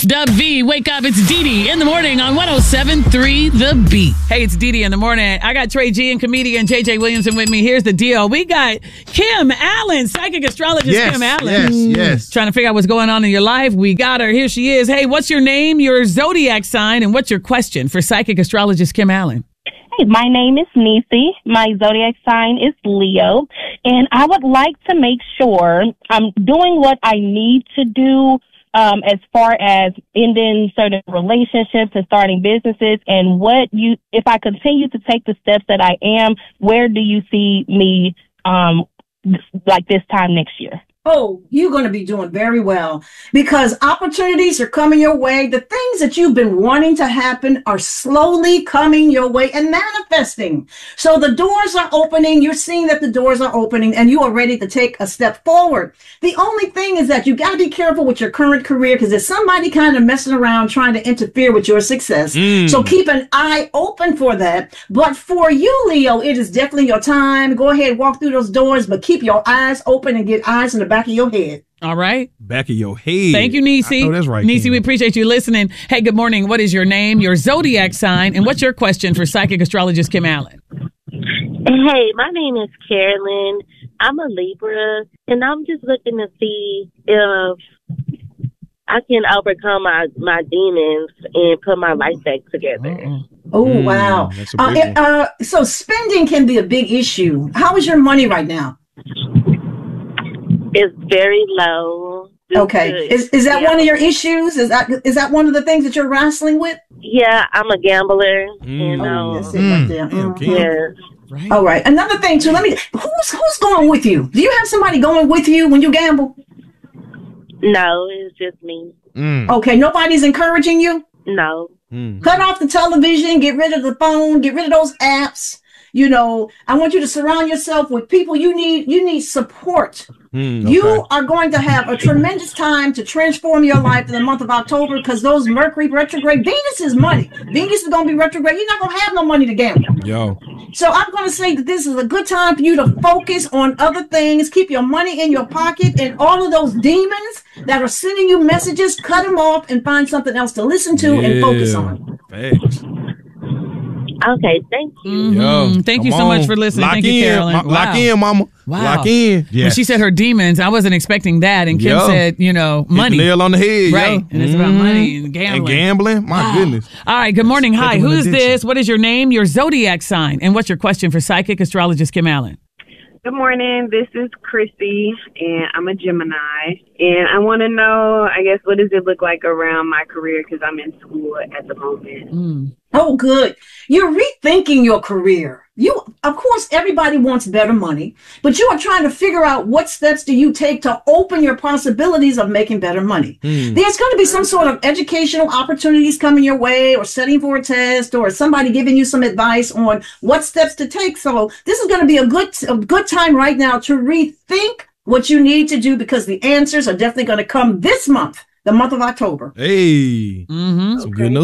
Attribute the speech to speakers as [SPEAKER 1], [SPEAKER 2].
[SPEAKER 1] Dub V, wake up. It's Dee Dee in the morning on 107.3 The Beat. Hey, it's Dee Dee in the morning. I got Trey G and comedian JJ Williamson with me. Here's the deal. We got Kim Allen, psychic astrologist Kim Allen.
[SPEAKER 2] Yes.
[SPEAKER 1] Trying to figure out what's going on in your life. We got her. Here she is. Hey, what's your name, your zodiac sign, and what's your question for psychic astrologist Kim Allen?
[SPEAKER 3] Hey, my name is Nisi. My zodiac sign is Leo. And I would like to make sure I'm doing what I need to do as far as ending certain relationships and starting businesses, and if I continue to take the steps that I am, where do you see me like this time next year?
[SPEAKER 4] Oh, you're going to be doing very well because opportunities are coming your way. The things that you've been wanting to happen are slowly coming your way and manifesting. So the doors are opening. You're seeing that the doors are opening and you are ready to take a step forward. The only thing is that you got to be careful with your current career because there's somebody kind of messing around trying to interfere with your success. So keep an eye open for that. But for you, Leo, it is definitely your time. Go ahead, walk through those doors, but keep your eyes open and get eyes in the back of your head.
[SPEAKER 1] All right.
[SPEAKER 2] Back of your head.
[SPEAKER 1] Thank you, Nisi.
[SPEAKER 2] Oh, that's right.
[SPEAKER 1] Nisi,
[SPEAKER 2] Kim.
[SPEAKER 1] we appreciate you listening. Hey, good morning. What is your name, your zodiac sign, and what's your question for psychic astrologist Kim Allen?
[SPEAKER 5] Hey, my name is Carolyn. I'm a Libra, and I'm just looking to see if I can overcome my demons and put my life back together.
[SPEAKER 4] Oh, wow.
[SPEAKER 2] That's a big one.
[SPEAKER 4] So spending can be a big issue. How is your money right now?
[SPEAKER 5] It's very low.
[SPEAKER 4] Okay. Is that one of your issues? Is that one of the things that you're wrestling with?
[SPEAKER 5] Yeah, I'm a gambler. You know.
[SPEAKER 4] That's it right there.
[SPEAKER 5] Yes.
[SPEAKER 1] Right.
[SPEAKER 4] All right. Another thing too. Who's going with you? Do you have somebody going with you when you gamble?
[SPEAKER 5] No, it's just me.
[SPEAKER 4] Okay. Nobody's encouraging you?
[SPEAKER 5] No.
[SPEAKER 4] Cut off the television. Get rid of the phone. Get rid of those apps. You know, I want you to surround yourself with people. You need support. You are going to have a tremendous time to transform your life in the month of October because those Mercury retrograde, Venus is money. Venus is going to be retrograde. You're not going to have no money to gamble.
[SPEAKER 2] Yo.
[SPEAKER 4] So I'm going to say that this is a good time for you to focus on other things. Keep your money in your pocket, and all of those demons that are sending you messages, cut them off and find something else to listen to and focus on.
[SPEAKER 2] Thanks.
[SPEAKER 5] Okay, thank you.
[SPEAKER 2] Yo,
[SPEAKER 1] Thank you so much for listening.
[SPEAKER 2] Lock
[SPEAKER 1] Thank
[SPEAKER 2] in,
[SPEAKER 1] you, Carolyn.
[SPEAKER 2] Lock in, mama.
[SPEAKER 1] Wow.
[SPEAKER 2] Lock in.
[SPEAKER 1] When she said her demons, I wasn't expecting that. And Kim said, money.
[SPEAKER 2] Hit the nail on the head,
[SPEAKER 1] Right.
[SPEAKER 2] yo.
[SPEAKER 1] And it's about money and gambling.
[SPEAKER 2] And gambling? My goodness.
[SPEAKER 1] All right. Good morning. Hi.
[SPEAKER 2] Second
[SPEAKER 1] Who is
[SPEAKER 2] addiction.
[SPEAKER 1] this? What is your name, your zodiac sign, and what's your question for psychic astrologist Kim Allen?
[SPEAKER 6] Good morning. This is Chrissy, and I'm a Gemini. And I want to know, I guess, what does it look like around my career because I'm in school at the moment.
[SPEAKER 4] Oh, good. You're rethinking your career. Of course, everybody wants better money, but you are trying to figure out what steps do you take to open your possibilities of making better money. There's going to be some sort of educational opportunities coming your way or studying for a test or somebody giving you some advice on what steps to take. So this is going to be a good time right now to rethink what you need to do because the answers are definitely going to come this month, the month of October.
[SPEAKER 2] Hey. Some good news.